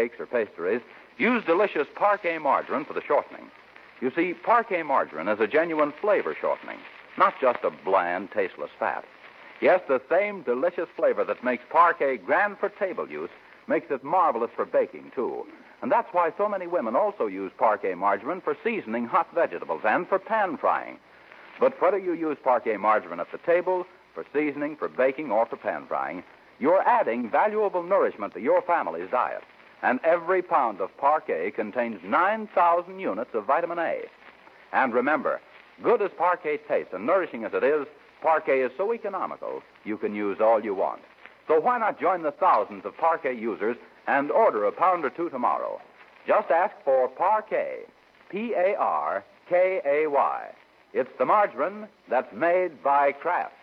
cakes or pastries, use delicious Parquet margarine for the shortening. You see, Parquet margarine is a genuine flavor shortening, not just a bland, tasteless fat. Yes, the same delicious flavor that makes Parquet grand for table use makes it marvelous for baking, too. And that's why so many women also use Parquet margarine for seasoning hot vegetables and for pan frying. But whether you use Parquet margarine at the table, for seasoning, for baking, or for pan frying, you're adding valuable nourishment to your family's diet. And every pound of Parquet contains 9,000 units of vitamin A. And remember, good as Parquet tastes and nourishing as it is, Parquet is so economical, you can use all you want. So why not join the thousands of Parquet users and order a pound or two tomorrow? Just ask for Parquet, Parkay. It's the margarine that's made by Kraft.